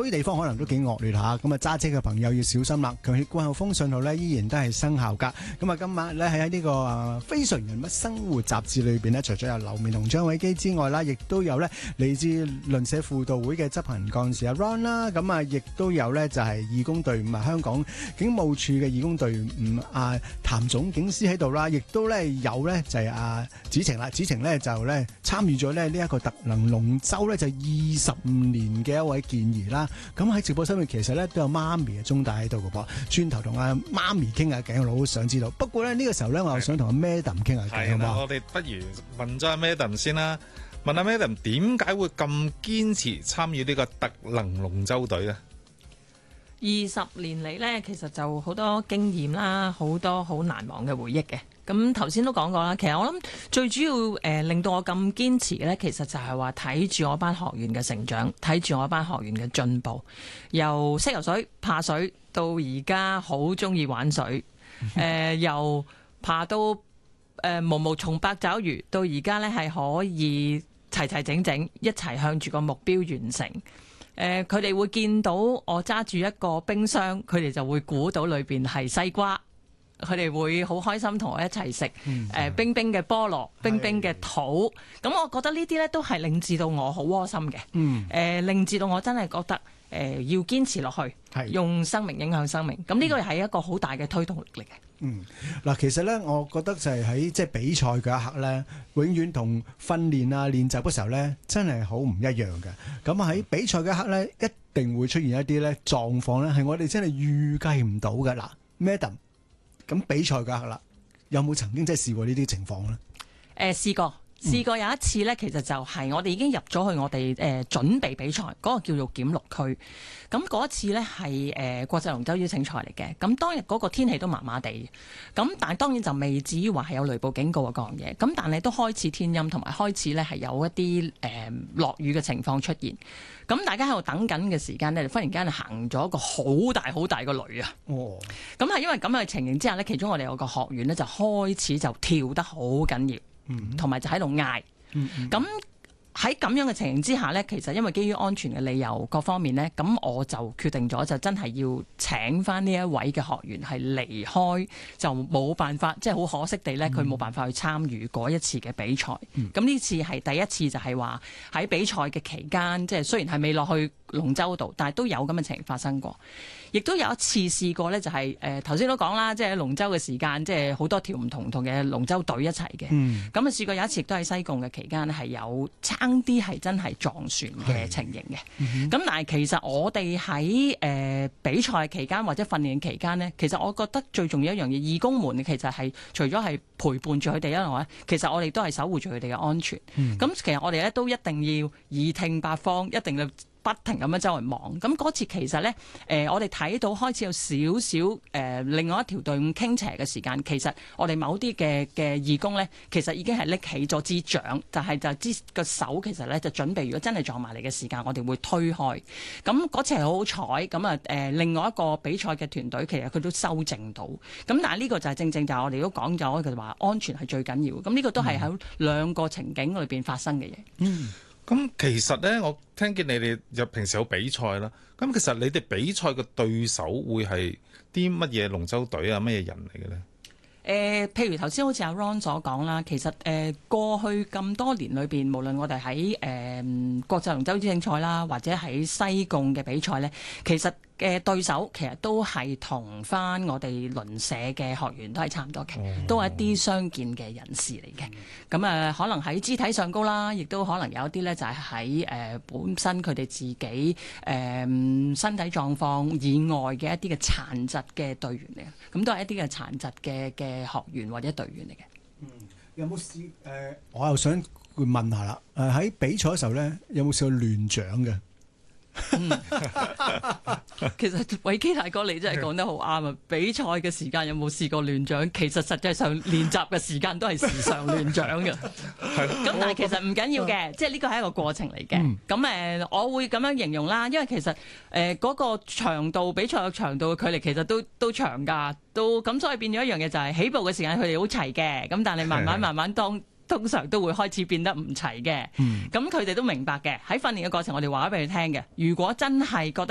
啲地方可能都幾惡劣嚇，咁啊揸車嘅朋友要小心啦。強烈季候風信號咧依然都係生效㗎。咁啊今晚咧喺呢個非常人物生活雜誌裏邊呢，除咗有劉面同張偉基之外啦，亦都有咧嚟自鄰舍輔導會嘅執行幹事阿 Ron 啦，咁啊亦都有咧就係義工隊伍香港警務處嘅義工隊伍譚總警司喺度啦，亦都咧有咧就係子晴啦，子晴咧就咧參與咗咧呢一個特能龍舟咧就25年嘅一位健兒啦。咁喺直播室面其實咧都有媽咪嘅鐘大喺度嘅噃，轉頭同阿媽咪傾下偈，我好想知道。不過咧呢個時候咧，我又想同阿 Madam 傾下偈，好唔好？ 我哋不如問咗阿 Madam 先啦。問阿 Madam 點解會咁堅持參與呢個特能龍舟隊呢 ？20年嚟呢，其實就好多經驗啦，好多好難忘嘅回憶嘅。咁頭先都講過啦，其實我諗最主要令到我咁堅持嘅呢，其實就係話睇住我班學員嘅成長，睇住我班學員嘅進步，由識游水、怕水到而家好中意玩水，由爬到毛毛蟲八爪魚，到而家呢係可以齊齊整整一齊向住個目標完成。佢哋會見到我揸住一個冰箱，佢哋就會估到裏邊係西瓜，佢哋會好開心同我一齊食冰冰嘅菠蘿、冰冰嘅桃。咁我覺得呢啲呢都係令至到我好窩心嘅，令至到我真係覺得要堅持落去，用生命影響生命。咁呢個係一個好大嘅推動力嚟嘅。 嗱，其實咧，我覺得就係喺即係比賽嗰一刻咧，永遠同訓練啊、練習嗰時候咧，真係好唔一樣嘅。咁喺比賽嗰一刻咧，一定會出現一啲咧狀況咧，係我哋真係預計唔到嘅。嗱，Madam，咁比賽嗰一刻啦，有冇曾經真係試過呢啲情況咧？ 試過有一次呢，其實就係我哋已經入咗去我哋準備比賽嗰個叫做檢錄區。咁嗰一次呢係國際龍舟邀請賽嚟嘅。咁當日嗰個天氣都麻麻地，咁但係當然就未至於話係有雷暴警告啊嗰樣嘢。咁但係都開始天陰，同埋開始呢係有一啲落雨嘅情況出現。咁大家喺度等緊嘅時間呢，忽然間行咗一個好大好大個雷啊！咁係因為咁嘅情形之下呢，其中我哋有個學員呢，就開始就跳得好緊要。同埋就喺度嗌，咁喺咁樣嘅情形之下呢，其實因為基於安全嘅理由各方面呢，咁我就決定咗就真係要請翻呢一位嘅學員係離開，就冇辦法，即係好可惜地呢，佢冇辦法去參與嗰一次嘅比賽。咁呢次係第一次，就係話喺比賽嘅期間，即係雖然係未落去龍舟度，但係都有咁嘅情形發生過。亦都有一次試過呢，就係頭先都講啦，即係龍舟嘅時間，即係好多條唔同嘅龍舟隊一齊嘅。咁啊試過有一次亦都喺西貢嘅期間呢，係有差啲係真係撞船嘅情形嘅。咁但係其實我哋喺比賽期間或者訓練期間呢，其實我覺得最重要一樣嘢，義工們其實係除咗係陪伴住佢哋一路呢，其實我哋都係守護住佢哋嘅安全。咁其實我哋咧都一定要耳聽八方，一定要不停咁樣周圍望，咁嗰次其實呢，我哋睇到開始有少少另外一條隊伍傾斜嘅時間，其實我哋某啲嘅義工呢，其實已經係拎起咗支槳，就支個手其實呢，就準備，如果真係撞埋嚟嘅時間，我哋會推開。咁嗰次係好好彩，咁啊另外一個比賽嘅團隊其實佢都修正到。咁但係呢個就係正正就係我哋都講咗，佢話安全係最緊要。咁呢個都係喺兩個情景裏邊發生嘅嘢。 咁其實呢，我聽見你哋又平時有比賽啦。咁其實你哋比賽嘅對手會係啲乜嘢龍舟隊啊，乜嘢人嚟嘅呢？ 譬如頭先好似阿 Ron 所講啦，其實過去咁多年裏邊，無論我哋喺國際龍舟邀請賽啦，或者喺西貢嘅比賽呢，其實對手其實都係同翻我哋鄰舍嘅學員都係差唔多嘅，都係一啲相見嘅人士嚟嘅。咁可能喺肢體上高啦，亦都可能有一啲呢，就係喺本身佢哋自己身體狀況以外嘅一啲嘅殘疾嘅隊員嚟嘅，咁都係一啲嘅殘疾嘅學員或者隊員嚟嘅。 有冇試我又想問下啦，喺比賽嘅時候呢，有冇試過亂獎嘅？ 其實偉基大哥你真係講得好啱啊！比賽嘅時間有冇試過亂獎？其實實際上練習嘅時間都係時常亂獎嘅。咁但係其實唔緊要嘅，即係呢個係一個過程嚟嘅。咁我會咁樣形容啦，因為其實嗰個長度比賽嘅長度嘅距離其實都長㗎，咁所以變咗一樣嘢就係起步嘅時間佢哋好齊嘅，咁但係慢慢通常都會開始變得唔齊嘅。咁佢哋都明白嘅。喺訓練嘅過程，我哋話咗俾佢聽嘅。如果真係覺得